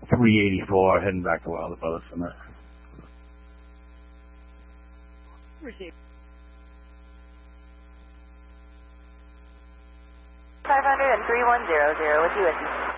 384, heading back to Wilder Brothers from there. Receive. 500 and 3100 with you.